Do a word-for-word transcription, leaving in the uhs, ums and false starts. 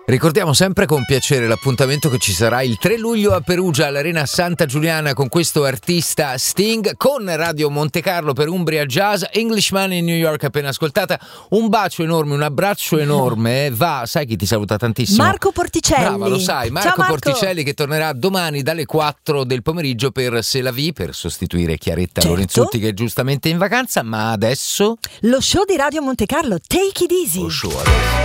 Ricordiamo sempre con piacere l'appuntamento che ci sarà il tre luglio a Perugia all'Arena Santa Giuliana con questo artista Sting, con Radio Monte Carlo per Umbria Jazz, Englishman in New York appena ascoltata. Un bacio enorme, un abbraccio enorme, va, sai chi ti saluta tantissimo? Marco Porticelli. Brava, lo sai, Marco, Ciao, Marco Porticelli, che tornerà domani dalle quattro del pomeriggio per C'est la vie, per sostituire Chiaretta Certo. Lorenzutti che è giustamente in vacanza, ma adesso Lo show di Radio Monte Carlo, Take It Easy. lo show adesso.